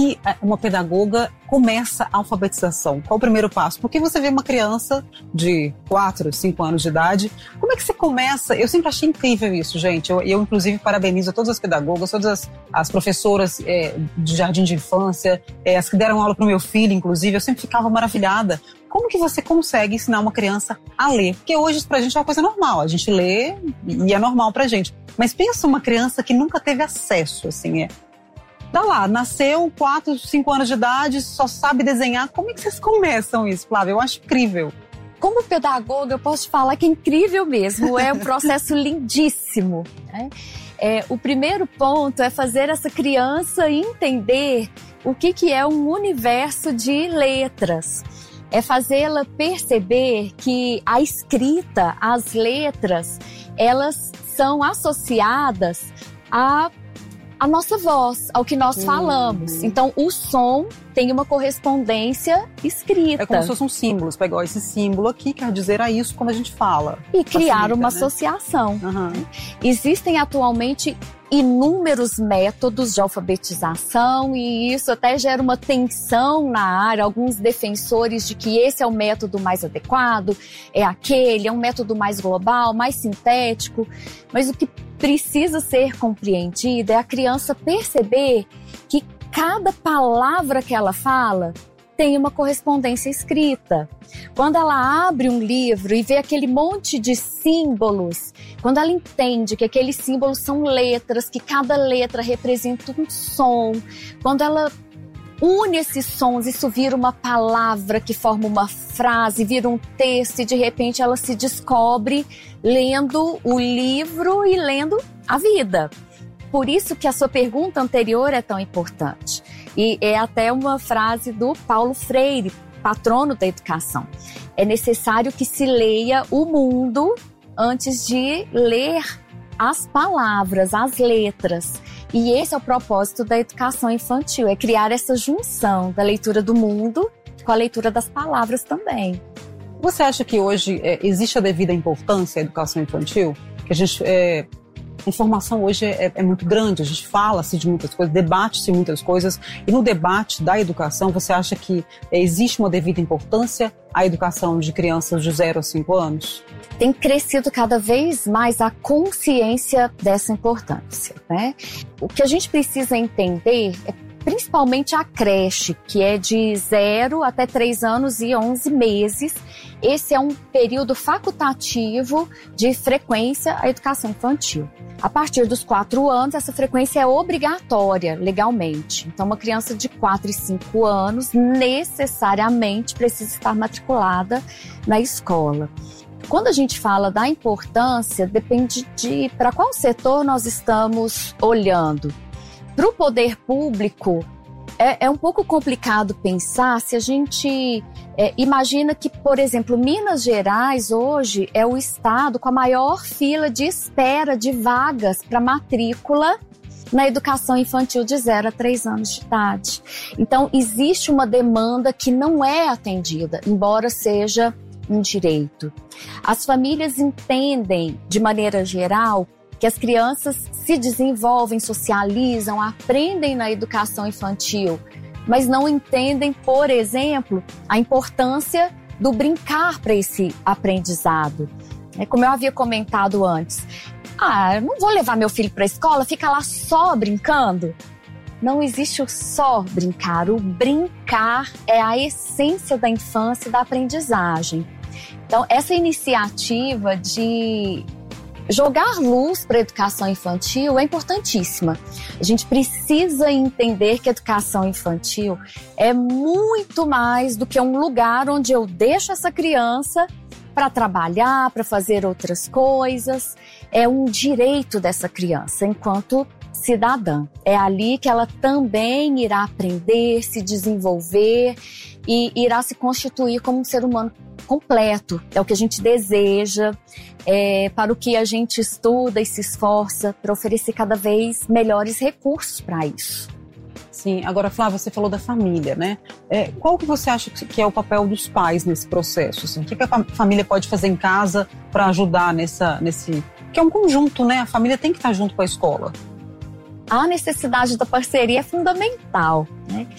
que uma pedagoga começa a alfabetização? Qual o primeiro passo? Porque você vê uma criança de 4, 5 anos de idade, como é que você começa? Eu sempre achei incrível isso, gente. Eu inclusive, parabenizo todas as pedagogas, todas as professoras de jardim de infância, as que deram aula para o meu filho, inclusive. Eu sempre ficava maravilhada. Como que você consegue ensinar uma criança a ler? Porque hoje, pra gente, é uma coisa normal. A gente lê e é normal pra gente. Mas pensa uma criança que nunca teve acesso, assim, tá lá, nasceu 4, 5 anos de idade, só sabe desenhar. Como é que vocês começam isso, Flávia? Eu acho incrível. Como pedagoga, eu posso te falar que é incrível mesmo. É um processo lindíssimo, né? O primeiro ponto é fazer essa criança entender o que é um universo de letras. É fazê-la perceber que a escrita, as letras, elas são associadas à nossa voz, ao que nós falamos. Então, o som tem uma correspondência escrita. É como se fosse um símbolo. Você pega esse símbolo aqui, quer dizer isso quando a gente fala. E criar uma associação. Uhum. Existem atualmente inúmeros métodos de alfabetização e isso até gera uma tensão na área. Alguns defensores de que esse é o método mais adequado, é aquele, é um método mais global, mais sintético. Mas o que precisa ser compreendido é a criança perceber que cada palavra que ela fala tem uma correspondência escrita. Quando ela abre um livro e vê aquele monte de símbolos, quando ela entende que aqueles símbolos são letras, que cada letra representa um som, quando ela une esses sons, isso vira uma palavra que forma uma frase, vira um texto e de repente ela se descobre lendo o livro e lendo a vida. Por isso que a sua pergunta anterior é tão importante. E é até uma frase do Paulo Freire, patrono da educação. É necessário que se leia o mundo antes de ler as palavras, as letras. E esse é o propósito da educação infantil, é criar essa junção da leitura do mundo com a leitura das palavras também. Você acha que hoje existe a devida importância à educação infantil? Que a gente... A informação hoje é muito grande, a gente fala-se de muitas coisas, debate-se muitas coisas, e no debate da educação, você acha que existe uma devida importância à educação de crianças de 0 a 5 anos? Tem crescido cada vez mais a consciência dessa importância, né? O que a gente precisa entender é principalmente a creche, que é de 0 até 3 anos e 11 meses. Esse é um período facultativo de frequência à educação infantil. A partir dos 4 anos, essa frequência é obrigatória legalmente. Então, uma criança de 4 e 5 anos necessariamente precisa estar matriculada na escola. Quando a gente fala da importância, depende de para qual setor nós estamos olhando. Para o poder público, é um pouco complicado pensar se a gente imagina que, por exemplo, Minas Gerais hoje é o estado com a maior fila de espera de vagas para matrícula na educação infantil de 0 a 3 anos de idade. Então, existe uma demanda que não é atendida, embora seja um direito. As famílias entendem, de maneira geral, que as crianças se desenvolvem, socializam, aprendem na educação infantil, mas não entendem, por exemplo, a importância do brincar para esse aprendizado. Como eu havia comentado antes, eu não vou levar meu filho para a escola, fica lá só brincando. Não existe o só brincar, o brincar é a essência da infância e da aprendizagem. Então, essa iniciativa de jogar luz para a educação infantil é importantíssima. A gente precisa entender que a educação infantil é muito mais do que um lugar onde eu deixo essa criança para trabalhar, para fazer outras coisas. É um direito dessa criança enquanto cidadã. É ali que ela também irá aprender, se desenvolver e irá se constituir como um ser humano completo. É o que a gente deseja, para o que a gente estuda e se esforça para oferecer cada vez melhores recursos para isso. Sim, agora, Flávia, você falou da família, né? Qual que você acha que é o papel dos pais nesse processo? Assim? O que a família pode fazer em casa para ajudar nesse... Que é um conjunto, né? A família tem que estar junto com a escola. A necessidade da parceria é fundamental, né?